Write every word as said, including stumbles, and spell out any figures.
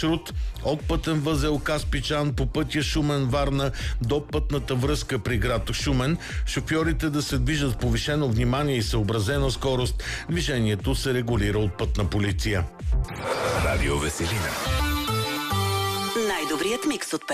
маршрут от пътен възел Каспичан по пътя Шумен-Варна до пътната връзка при град Шумен. Шофьорите да се движат с повишено внимание и съобразена скорост. Движението се регулира от пътна полиция. Радио Веселина. Най-добрият микс от